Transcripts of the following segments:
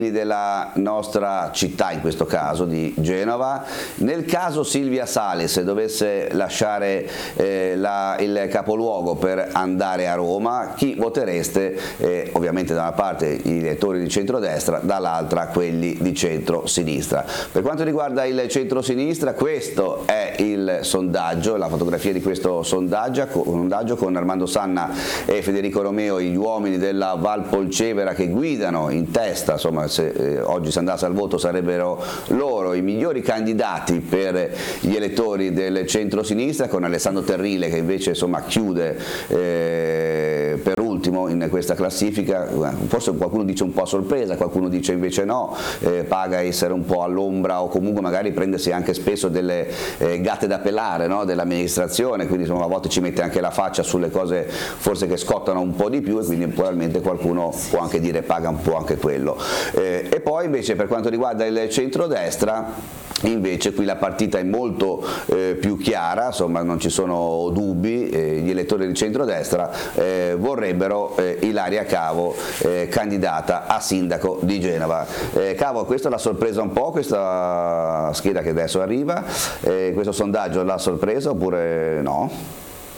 della nostra città, in questo caso di Genova. Nel caso Silvia Salis dovesse lasciare il capoluogo per andare a Roma, chi votereste? Ovviamente da una parte i elettori di centrodestra, dall'altra quelli di centro-sinistra. Per quanto riguarda il centro-sinistra, questo è il sondaggio, la fotografia di questo sondaggio con Armando Sanna e Federico Romeo, gli uomini della Val Polcevera che guidano in testa, insomma, se oggi si andasse al voto sarebbero loro i migliori candidati per gli elettori del centro-sinistra, con Alessandro Terrile che invece insomma chiude per ultimo in questa classifica. Forse qualcuno dice un po' a sorpresa, qualcuno dice invece no, paga essere un po' all'ombra o comunque magari prendersi anche spesso delle gatte da pelare, no, dell'amministrazione, quindi insomma a volte ci mette anche la faccia sulle cose forse che scottano un po' di più, e quindi probabilmente qualcuno può anche dire paga un po' anche quello. E poi invece per quanto riguarda il centrodestra, invece qui la partita è molto più chiara, insomma non ci sono dubbi, gli elettori di centrodestra vorrebbero Ilaria Cavo candidata a sindaco di Genova. Cavo, questa l'ha sorpresa un po', questa scheda che adesso arriva, questo sondaggio l'ha sorpresa oppure no?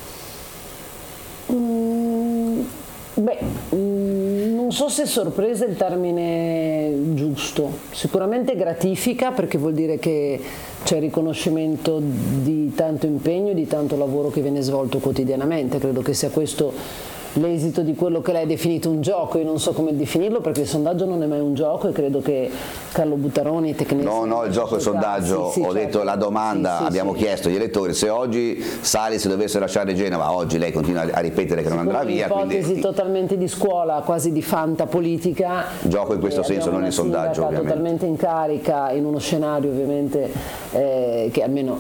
Non so se sorpresa è il termine giusto, sicuramente gratifica perché vuol dire che c'è riconoscimento di tanto impegno e di tanto lavoro che viene svolto quotidianamente. Credo che sia questo l'esito di quello che lei ha definito un gioco. Io non so come definirlo perché il sondaggio non è mai un gioco e credo che Carlo Buttaroni tecnicamente... No, il gioco è il sondaggio, sì, ho certo. detto la domanda, Sì, abbiamo chiesto agli elettori se oggi Salis dovesse lasciare Genova, oggi lei continua a ripetere che non andrà via. Un'ipotesi quindi totalmente di scuola, quasi di fanta politica. Gioco in questo senso, non il sondaggio ovviamente. Totalmente in carica, in uno scenario ovviamente che almeno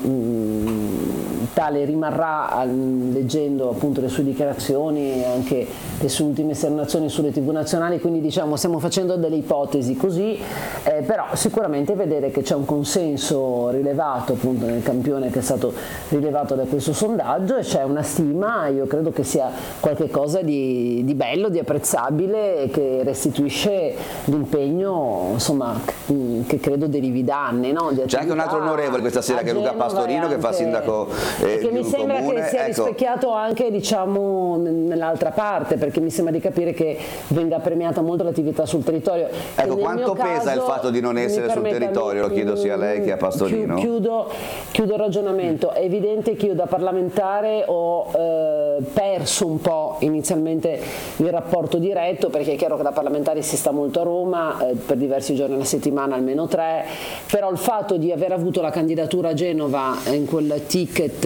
tale rimarrà leggendo appunto le sue dichiarazioni e anche le sue ultime esternazioni sulle TV nazionali, quindi diciamo stiamo facendo delle ipotesi così, però sicuramente vedere che c'è un consenso rilevato appunto nel campione che è stato rilevato da questo sondaggio, e c'è una stima, io credo che sia qualcosa di bello, di apprezzabile, che restituisce l'impegno insomma che credo derivi da anni, no? C'è anche un altro onorevole questa sera che è Luca Pastorino, che fa sindaco che mi sembra comune. che sia rispecchiato anche diciamo nell'altra parte, perché mi sembra di capire che venga premiata molto l'attività sul territorio. Ecco, quanto pesa il fatto di non essere sul territorio? Lo chiedo sia a lei che a Pastorino. Chiudo il ragionamento. È evidente che io da parlamentare ho perso un po' inizialmente il rapporto diretto, perché è chiaro che da parlamentare si sta molto a Roma, per diversi giorni alla settimana, almeno 3, però il fatto di aver avuto la candidatura a Genova in quel ticket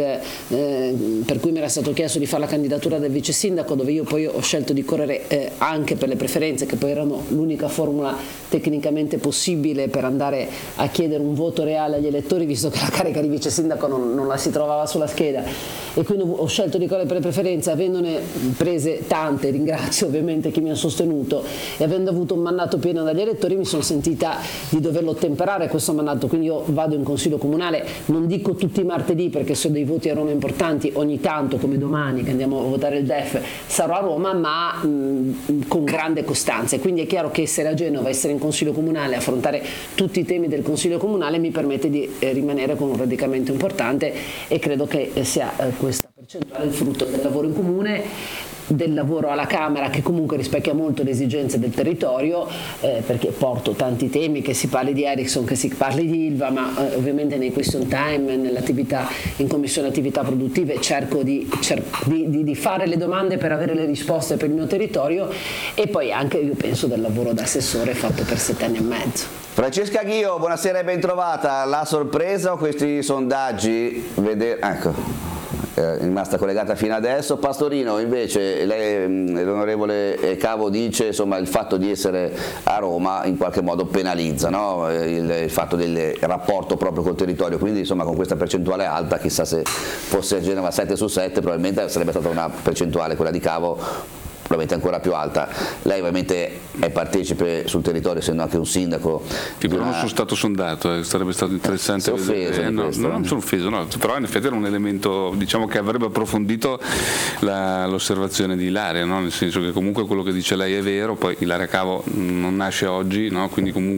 per cui mi era stato chiesto di fare la candidatura del vice sindaco, dove io poi ho scelto di correre anche per le preferenze, che poi erano l'unica formula tecnicamente possibile per andare a chiedere un voto reale agli elettori, visto che la carica di vice sindaco non la si trovava sulla scheda, e quindi ho scelto di correre per le preferenze, avendone prese tante, ringrazio ovviamente chi mi ha sostenuto, e avendo avuto un mandato pieno dagli elettori mi sono sentita di doverlo ottemperare questo mandato, quindi io vado in consiglio comunale, non dico tutti i martedì perché sono dei voti a Roma importanti, ogni tanto come domani che andiamo a votare il DEF sarò a Roma, ma con grande costanza, e quindi è chiaro che essere a Genova, essere in consiglio comunale, affrontare tutti i temi del consiglio comunale mi permette di rimanere con un radicamento importante, e credo che sia questa percentuale il frutto del lavoro in comune, del lavoro alla Camera, che comunque rispecchia molto le esigenze del territorio, perché porto tanti temi, che si parli di Ericsson, che si parli di Ilva, ma ovviamente nei question time, nell'attività in commissione attività produttive cerco di fare le domande per avere le risposte per il mio territorio, e poi anche io penso del lavoro da assessore fatto per 7 anni e mezzo. Francesca Ghio, buonasera e ben trovata. La sorpresa o questi sondaggi? Ecco, è rimasta collegata fino adesso. Pastorino, invece, l'onorevole Cavo dice insomma il fatto di essere a Roma in qualche modo penalizza, no? il fatto del rapporto proprio col territorio, quindi insomma con questa percentuale alta, chissà se fosse a Genova 7 su 7 probabilmente sarebbe stata una percentuale, quella di Cavo, probabilmente ancora più alta. Lei ovviamente è partecipe sul territorio, essendo anche un sindaco. Che però non sono stato sondato, sarebbe stato interessante vedere. No, non sono offeso, no, però in effetti era un elemento, diciamo, che avrebbe approfondito l'osservazione di Ilaria, no? Nel senso che comunque quello che dice lei è vero, poi Ilaria Cavo non nasce oggi, no? Quindi comunque